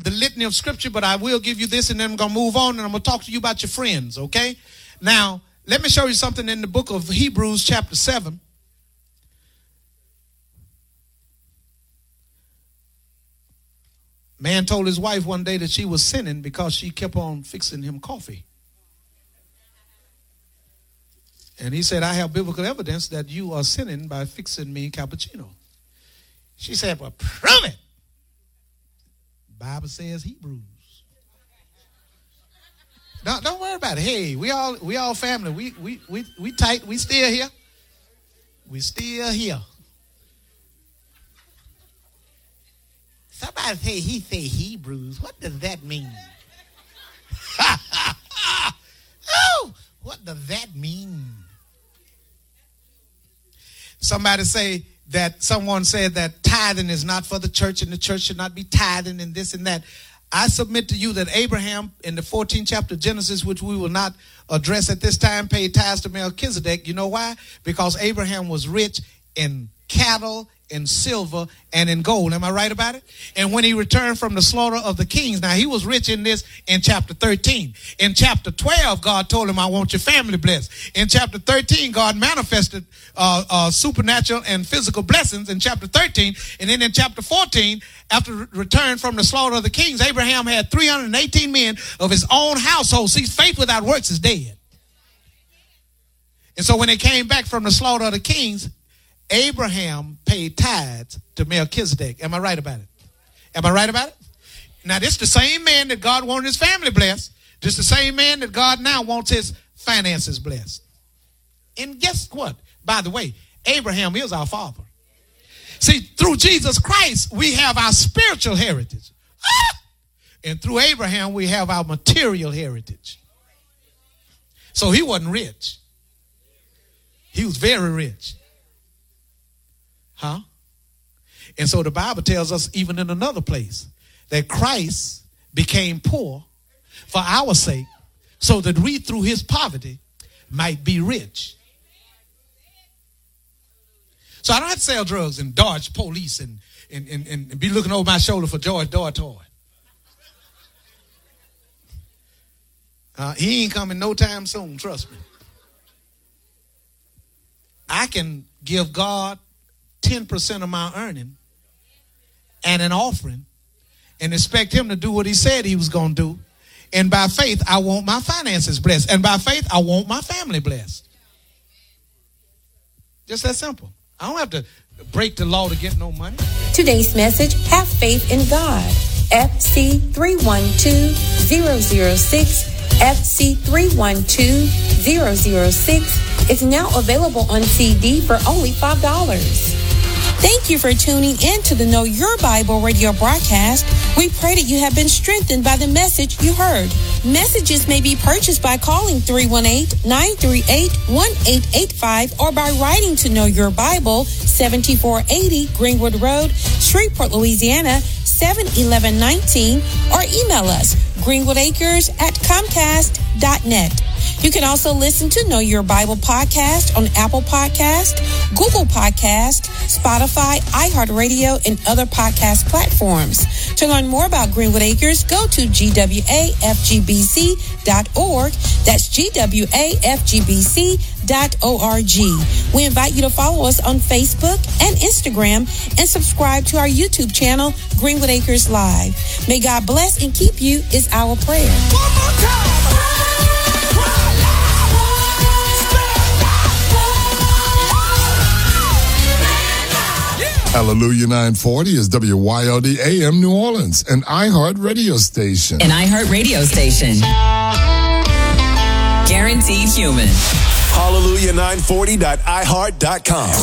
the litany of scripture, but I will give you this, and then I'm going to move on, and I'm going to talk to you about your friends, okay? Now, let me show you something in the book of Hebrews chapter 7. Man told his wife one day that she was sinning because she kept on fixing him coffee. And he said, I have biblical evidence that you are sinning by fixing me cappuccino. She said, well, prove it. Bible says Hebrews. Don't worry about it. Hey, we all family. We tight. We still here. We still here. Somebody say he say Hebrews. What does that mean? Oh, what does that mean? Somebody say that someone said that tithing is not for the church and the church should not be tithing and this and that. I submit to you that Abraham in the 14th chapter of Genesis, which we will not address at this time, paid tithes to Melchizedek. You know why? Because Abraham was rich in cattle, in silver, and in gold. Am I right about it? And when he returned from the slaughter of the kings, now he was rich in this in chapter 13. In chapter 12, God told him, I want your family blessed. In chapter 13, God manifested supernatural and physical blessings in chapter 13. And then in chapter 14, after return from the slaughter of the kings, Abraham had 318 men of his own household. See, faith without works is dead. And so when they came back from the slaughter of the kings, Abraham paid tithes to Melchizedek. Am I right about it? Am I right about it? Now, this is the same man that God wanted his family blessed. This is the same man that God now wants his finances blessed. And guess what? By the way, Abraham is our father. See, through Jesus Christ, we have our spiritual heritage. And through Abraham, we have our material heritage. So he wasn't rich. He was very rich. Huh? And so the Bible tells us even in another place that Christ became poor for our sake so that we through his poverty might be rich. So I don't have to sell drugs and dodge police and be looking over my shoulder for George Dortoy. He ain't coming no time soon, trust me. I can give God 10% of my earning and an offering and expect him to do what he said he was going to do. And by faith, I want my finances blessed. And by faith, I want my family blessed. Just that simple. I don't have to break the law to get no money. Today's message, have faith in God. FC 312-006. FC 312-006 is now available on CD for only $5. Thank you for tuning in to the Know Your Bible radio broadcast. We pray that you have been strengthened by the message you heard. Messages may be purchased by calling 318-938-1885 or by writing to Know Your Bible, 7480 Greenwood Road, Shreveport, Louisiana, 71119, or email us, greenwoodacres@comcast.net. You can also listen to Know Your Bible podcast on Apple Podcast, Google Podcast, Spotify, iHeartRadio, and other podcast platforms. To learn more about Greenwood Acres, go to gwafgbc.org. That's gwafgbc.org. We invite you to follow us on Facebook and Instagram and subscribe to our YouTube channel, Greenwood Acres Live. May God bless and keep you is our prayer. One more time. Hallelujah 940 is WYLD AM New Orleans, an iHeart radio station. An iHeart radio station. Guaranteed human. Hallelujah 940.iheart.com.